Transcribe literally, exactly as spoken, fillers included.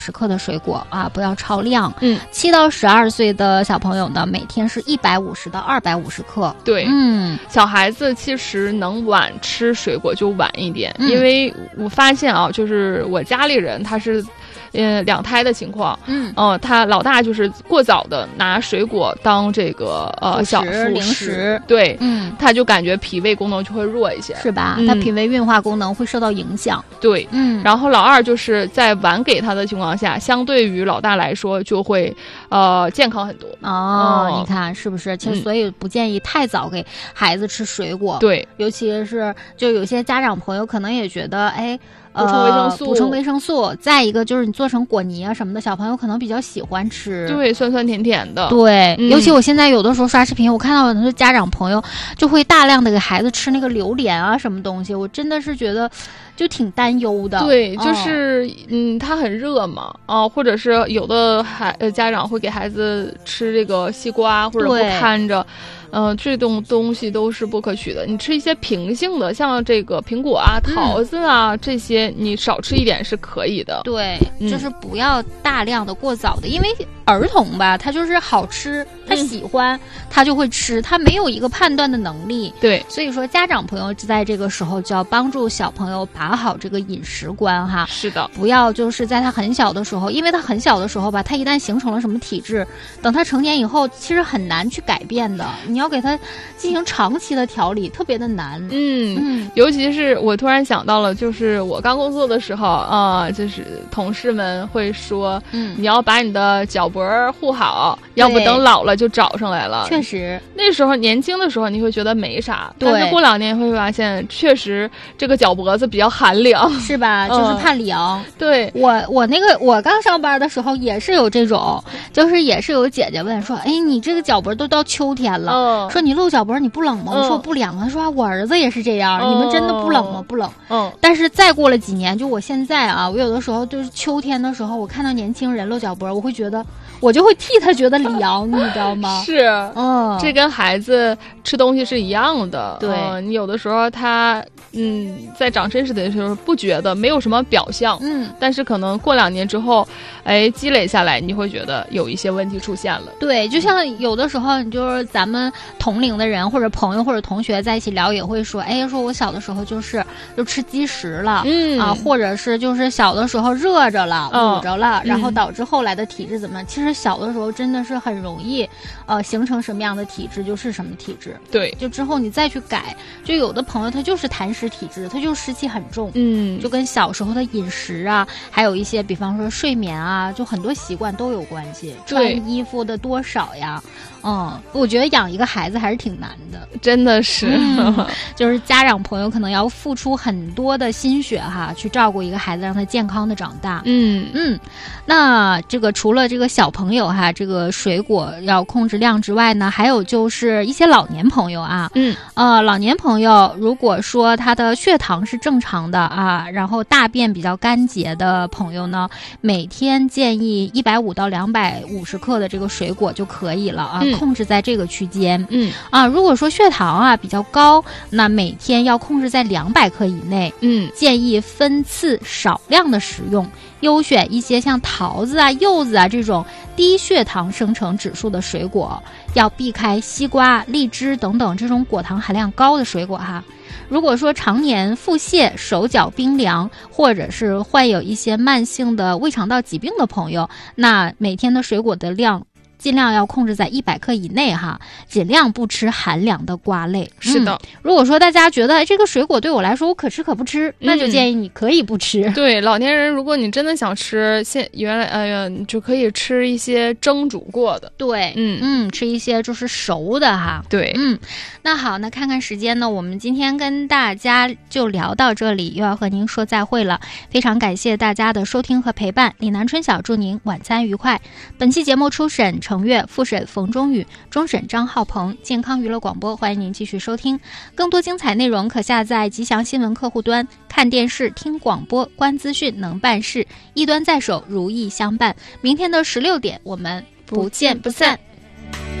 十克的水果啊，不要超量。 嗯， 七到十二岁的小朋友呢，每天是一百五十到二百五十克。 对， 嗯， 小孩子其实能晚吃水果就晚一点， 嗯、 因为我发现啊，就是我家里人他是。呃，两胎的情况， 嗯， 呃，他老大就是过早的拿水果当这个呃小副零食， 对， 嗯， 他就感觉脾胃功能就会弱一些， 是吧？ 嗯、 他脾胃运化功能会受到影响， 对， 嗯。 然后老二就是在晚给他的情况下，相对于老大来说就会呃健康很多哦。哦你看是不是？其实所以不建议太早给孩子吃水果， 对、嗯， 尤其是就有些家长朋友可能也觉得，哎。 补充维生素、 呃，补充维生素。再一个就是你做成果泥啊什么的，小朋友可能比较喜欢吃， 对，酸酸甜甜的。 对、 嗯， 尤其我现在有的时候刷视频，我看到很多家长朋友就会大量的给孩子吃那个榴莲啊什么东西，我真的是觉得就挺担忧的。 对，就是嗯，它很热嘛，啊，或者是有的孩呃家长会给孩子吃这个西瓜，或者不看着。嗯、呃，这种东西都是不可取的。你吃一些平性的，像这个苹果啊、桃子啊、嗯、这些，你少吃一点是可以的。 对、 嗯， 就是不要大量的过早的，因为儿童吧，他就是好吃，他喜欢，嗯、他就会吃，他没有一个判断的能力。 对， 所以说家长朋友在这个时候就要帮助小朋友把好这个饮食观哈。 是的， 不要就是在他很小的时候，因为他很小的时候吧，他一旦形成了什么体质，等他成年以后，其实很难去改变的。你要给他进行长期的调理，特别的难。 嗯嗯，尤其是我突然想到了，就是我刚工作的时候啊、呃，就是同事们会说， 嗯， 你要把你的脚脖护好，要不等老了就找上来了。 确实， 那时候年轻的时候你会觉得没啥， 对， 但是过两年会发现，确实这个脚脖子比较寒凉， 是吧？就是怕凉。 嗯、对我我那个我刚上班的时候也是有这种，就是也是有姐姐问说，哎，你这个脚脖都到秋天了， 嗯、 说你露脚脖你不冷吗？ 嗯、 我说我不凉啊。说我儿子也是这样、嗯，你们真的不冷吗？不冷。 嗯。 但是再过了几年，就我现在啊，我有的时候就是秋天的时候，我看到年轻人露脚脖，我会觉得，我就会替他觉得凉，你知道吗？ 是， 嗯， 这跟孩子吃东西是一样的。 对， 嗯、你有的时候他嗯在长身体的时候不觉得，没有什么表象， 嗯， 但是可能过两年之后，哎，积累下来，你会觉得有一些问题出现了。 对，就像有的时候，你就是咱们同龄的人或者朋友或者同学在一起聊，也会说，哎，说我小的时候就是就吃积食了， 嗯啊，或者是就是小的时候热着了、 嗯、 捂着了，然后嗯、 导致后来的体质怎么样？其实小的时候真的是很容易，呃，形成什么样的体质就是什么体质。 对， 就之后你再去改，就有的朋友他就是痰湿体质，他就湿气很重， 嗯， 就跟小时候的饮食啊，还有一些比方说睡眠啊，就很多习惯都有关系。穿衣服的多少呀，嗯，我觉得养一个孩子还是挺难的， 真的是， 嗯、就是家长朋友可能要付出很多的心血哈，去照顾一个孩子，让他健康的长大。 嗯嗯，那这个除了这个小朋友哈，这个水果要控制量之外呢，还有就是一些老年朋友啊， 嗯， 呃，老年朋友如果说他的血糖是正常的啊，然后大便比较干结的朋友呢，每天建议一百五到两百五十克的这个水果就可以了啊， 嗯、 控制在这个区间。 嗯啊，如果说血糖啊比较高，那每天要控制在两百克以内。 嗯， 建议分次少量的食用，优选一些像桃子啊、柚子啊这种低血糖生成指数的水果，要避开西瓜、荔枝等等这种果糖含量高的水果哈。如果说常年腹泻、手脚冰凉，或者是患有一些慢性的胃肠道疾病的朋友，那每天的水果的量尽量要控制在一百克以内哈，尽量不吃寒凉的瓜类。 是的、 嗯，如果说大家觉得哎这个水果对我来说我可吃可不吃，那就建议你可以不吃。 嗯、对，老年人如果你真的想吃，现原来哎呀，你就可以吃一些蒸煮过的。 对， 嗯嗯，吃一些就是熟的哈。 对， 嗯，那好，那看看时间呢，我们今天跟大家就聊到这里，又要和您说再会了。非常感谢大家的收听和陪伴，李南春晓祝您晚餐愉快。本期节目初审程月，复审冯中宇，终审张浩鹏，健康娱乐广播，欢迎您继续收听。更多精彩内容可下载吉祥新闻客户端，看电视、听广播、观资讯，能办事，一端在手，如意相伴。明天的十六点，我们不见不散。